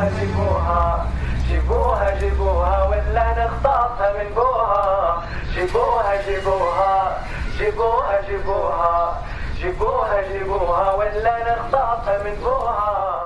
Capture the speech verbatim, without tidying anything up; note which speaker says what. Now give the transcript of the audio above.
Speaker 1: جيبوها جيبوها جيبوها جيبوها ولا نخطفها من بوها. جيبوها جيبوها جيبوها جيبوها جيبوها جيبوها ولا نخطفها من بوها.